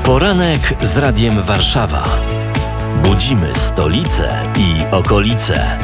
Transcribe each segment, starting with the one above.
Poranek z Radiem Warszawa. Budzimy stolicę i okolice.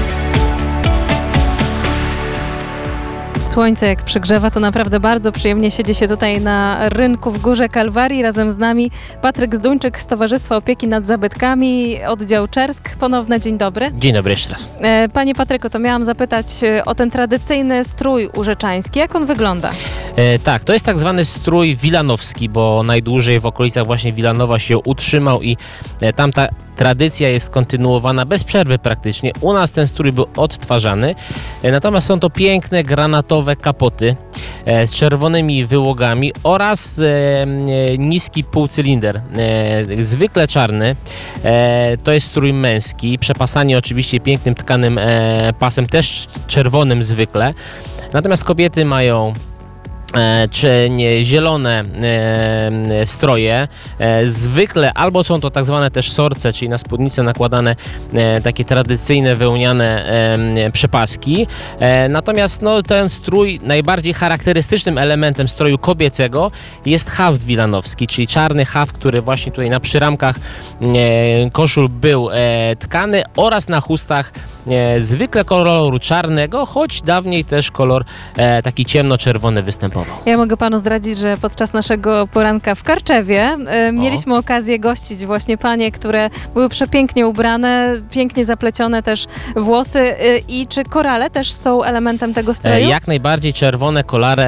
Słońce jak przygrzewa, to naprawdę bardzo przyjemnie siedzi się tutaj na rynku w Górze Kalwarii. Razem z nami Patryk Zduńczyk z Towarzystwa Opieki nad Zabytkami, oddział Czersk. Ponownie dzień dobry. Dzień dobry jeszcze raz. Panie Patryku, to miałam zapytać o ten tradycyjny strój urzeczański. Jak on wygląda? Tak, to jest tak zwany strój wilanowski, bo najdłużej w okolicach właśnie Wilanowa się utrzymał i tamta tradycja jest kontynuowana bez przerwy praktycznie. U nas ten strój był odtwarzany, natomiast są to piękne granatowe kapoty z czerwonymi wyłogami oraz niski półcylinder, zwykle czarny. To jest strój męski, przepasany oczywiście pięknym tkanym pasem, też czerwonym zwykle. Natomiast kobiety mają czy nie zielone stroje, zwykle albo są to tak zwane też sorce, czyli na spódnicę nakładane takie tradycyjne wełniane przepaski. Natomiast ten strój, najbardziej charakterystycznym elementem stroju kobiecego jest haft wilanowski, czyli czarny haft, który właśnie tutaj na przyramkach koszul był tkany, oraz na chustach zwykle koloru czarnego, choć dawniej też kolor taki ciemnoczerwony występował. Ja mogę panu zdradzić, że podczas naszego poranka w Karczewie mieliśmy okazję gościć właśnie panie, które były przepięknie ubrane, pięknie zaplecione też włosy. I czy korale też są elementem tego stroju? Jak najbardziej czerwone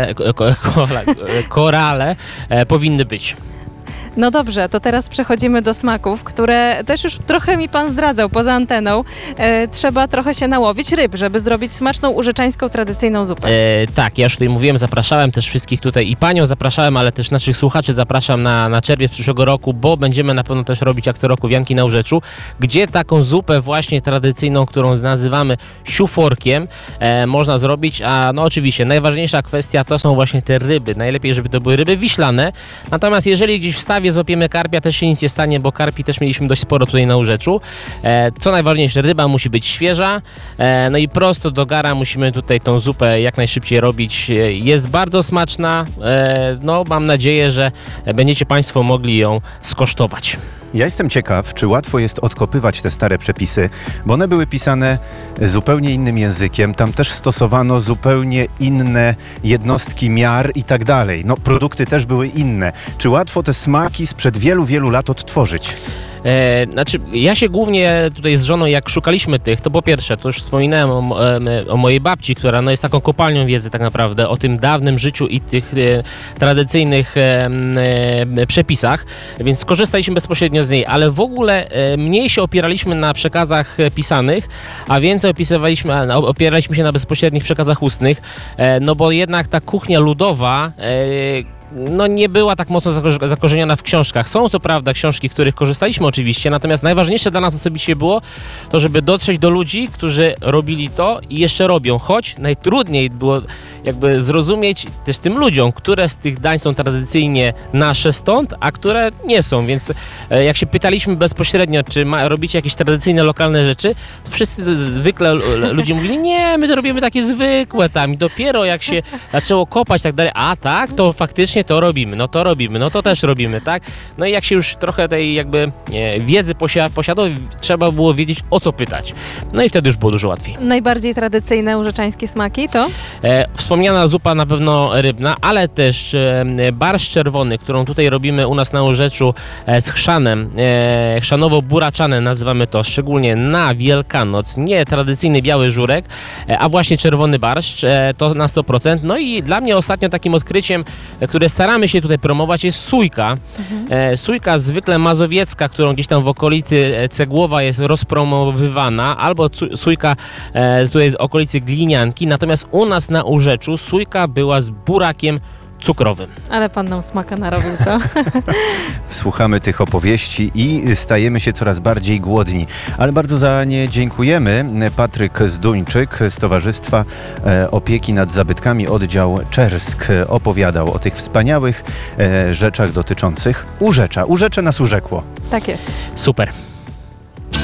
korale powinny być. No dobrze, to teraz przechodzimy do smaków, które też już trochę mi pan zdradzał poza anteną. Trzeba trochę się nałowić ryb, żeby zrobić smaczną urzeczańską tradycyjną zupę. Tak, ja już tutaj mówiłem, zapraszałem też wszystkich tutaj i panią zapraszałem, ale też naszych słuchaczy zapraszam na czerwiec przyszłego roku, bo będziemy na pewno też robić jak co roku wianki na Urzeczu, gdzie taką zupę właśnie tradycyjną, którą nazywamy siuforkiem, można zrobić, a no oczywiście najważniejsza kwestia to są właśnie te ryby. Najlepiej, żeby to były ryby wiślane, natomiast jeżeli gdzieś w stawie złapiemy karpia, też się nic nie stanie, bo karpi też mieliśmy dość sporo tutaj na Urzeczu. Co najważniejsze, ryba musi być świeża, no i prosto do gara musimy tutaj tą zupę jak najszybciej robić. Jest bardzo smaczna, no mam nadzieję, że będziecie państwo mogli ją skosztować. Ja jestem ciekaw, czy łatwo jest odkopywać te stare przepisy, bo one były pisane zupełnie innym językiem, tam też stosowano zupełnie inne jednostki miar i tak dalej. No, produkty też były inne. Czy łatwo te smaki sprzed wielu, wielu lat odtworzyć? Znaczy, ja się głównie tutaj z żoną, jak szukaliśmy tych, to po pierwsze, to już wspominałem o mojej babci, która no jest taką kopalnią wiedzy tak naprawdę o tym dawnym życiu i tych tradycyjnych przepisach, więc skorzystaliśmy bezpośrednio z niej, ale w ogóle mniej się opieraliśmy na przekazach pisanych, a więcej opieraliśmy się na bezpośrednich przekazach ustnych, no bo jednak ta kuchnia ludowa no nie była tak mocno zakorzeniona w książkach. Są co prawda książki, których korzystaliśmy oczywiście, natomiast najważniejsze dla nas osobiście było to, żeby dotrzeć do ludzi, którzy robili to i jeszcze robią, choć najtrudniej było jakby zrozumieć też tym ludziom, które z tych dań są tradycyjnie nasze stąd, a które nie są, więc jak się pytaliśmy bezpośrednio, czy robicie jakieś tradycyjne, lokalne rzeczy, to wszyscy zwykle ludzie mówili, nie, my to robimy takie zwykłe tam i dopiero jak się zaczęło kopać i tak dalej, a tak, to faktycznie to robimy, no to też robimy, tak? No i jak się już trochę tej jakby wiedzy posiadło, trzeba było wiedzieć, o co pytać. No i wtedy już było dużo łatwiej. Najbardziej tradycyjne urzeczańskie smaki to? Wspomniana zupa na pewno rybna, ale też barszcz czerwony, którą tutaj robimy u nas na Urzeczu z chrzanem, chrzanowo-buraczane nazywamy to, szczególnie na Wielkanoc, nie tradycyjny biały żurek, a właśnie czerwony barszcz, to na 100%. No i dla mnie ostatnio takim odkryciem, które staramy się tutaj promować, jest sójka. Sójka zwykle mazowiecka, którą gdzieś tam w okolicy Cegłowa jest rozpromowywana, albo sójka tutaj z okolicy Glinianki, natomiast u nas na Urzeczu sójka była z burakiem cukrowym. Ale pan nam smaka narobił, co? Słuchamy tych opowieści i stajemy się coraz bardziej głodni. Ale bardzo za nie dziękujemy. Patryk Zduńczyk z Towarzystwa Opieki nad Zabytkami, oddział Czersk, opowiadał o tych wspaniałych rzeczach dotyczących Urzecza. Urzecze nas urzekło. Tak jest. Super.